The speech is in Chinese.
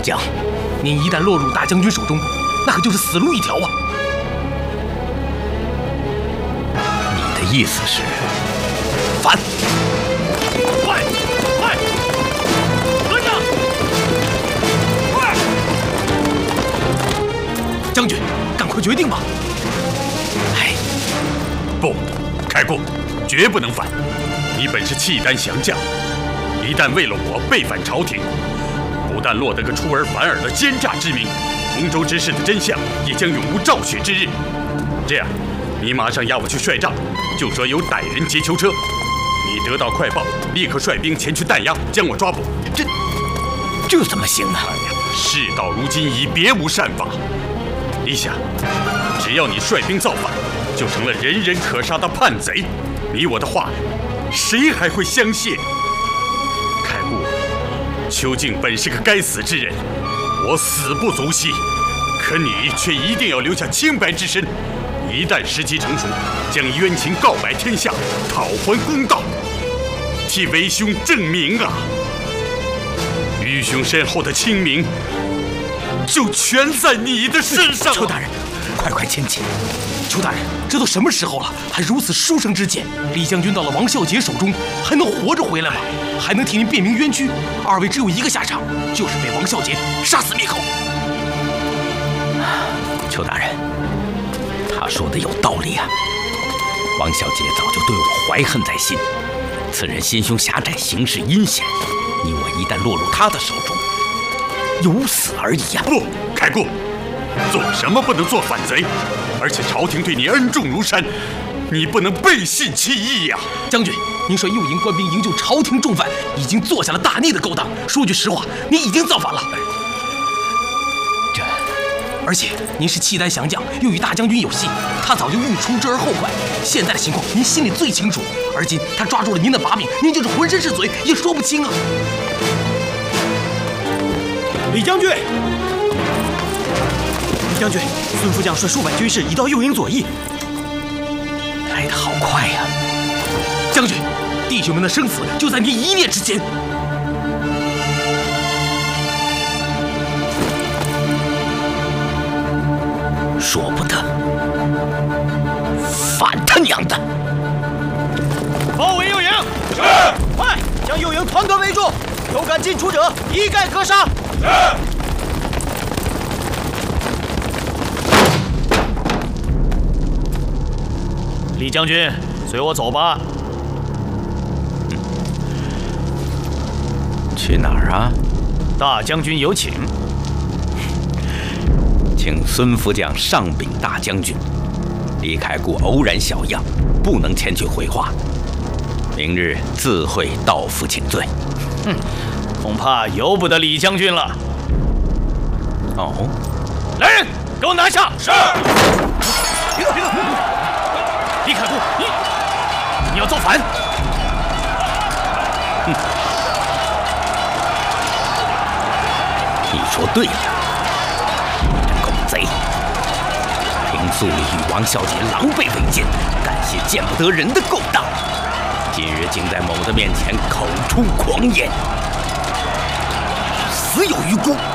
将，您一旦落入大将军手中，那可就是死路一条啊！你的意思是反？ 快！跟上！快！ 将军，赶快决定吧！ 不，开过，绝不能反！你本是契丹降将，一旦为了我背反朝廷，不但落得个出尔反尔的奸诈之名，同州之事的真相也将永无昭雪之日。这样，你马上押我去帅帐，就说有歹人劫囚车。你得到快报，立刻率兵前去弹压，将我抓捕。 这怎么行呢？ 事到如今已别无善法。你想，只要你率兵造反，就成了人人可杀的叛贼。你我的话，谁还会相信？开悟，邱静本是个该死之人，我死不足惜。可你却一定要留下清白之身，一旦时机成熟，将冤情告白天下，讨还公道，替为兄正名啊！愚兄身后的清名，就全在你的身上。 邱大人，快请起！邱大人，这都什么时候了，还如此书生之见？李将军到了王孝杰手中，还能活着回来吗？还能替您辨明冤屈？二位只有一个下场，就是被王孝杰杀死灭口。邱大人，他说的有道理啊！王孝杰早就对我怀恨在心，此人心胸狭窄，行事阴险，你我一旦落入他的手中，有死而已呀！ 不，开过，做什么不能做反贼？而且朝廷对你恩重如山，你不能背信弃义呀！ 将军，您率右营官兵营救朝廷重犯，已经做下了大逆的勾当。说句实话，您已经造反了。而且您是契丹降将，又与大将军有隙，他早就欲除之而后快。现在的情况，您心里最清楚。而今他抓住了您的把柄，您就是浑身是嘴也说不清啊！ 李将军，孙副将率数百军士已到右营左翼， 来得好快呀！将军，弟兄们的生死就在您一念之间。说不得，反他娘的！ 包围右营， 是。 快将右营团团围住，有敢进出者一概格杀。 是。 李将军，随我走吧。 去哪儿啊？ 大将军有请。 请孙副将上禀大将军，李开固偶然小恙，不能前去回话，明日自会到府请罪。 恐怕由不得李将军了。 哦， 来人，给我拿下！ 是。 别动！李开固，你要造反？ 你说对了。贼，平素里与王孝杰狼狈为奸，干些见不得人的勾当，今日竟在某的面前口出狂言，死有余辜。